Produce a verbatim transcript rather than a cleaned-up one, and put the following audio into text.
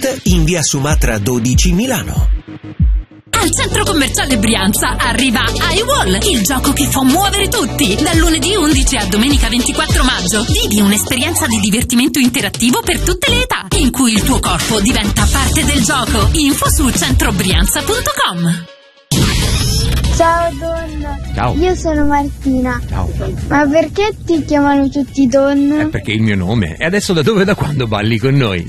Street in via Sumatra dodici Milano. Al centro commerciale Brianza arriva iWall, il gioco che fa muovere tutti. Dal lunedì undici a domenica ventiquattro maggio vivi un'esperienza di divertimento interattivo per tutte le età, in cui il tuo corpo diventa parte del gioco. Info su centrobrianza punto com. Ciao Don. Ciao. Io sono Martina. Ciao. Ma perché ti chiamano tutti Don? È perché è il mio nome. E adesso da dove e da quando balli con noi?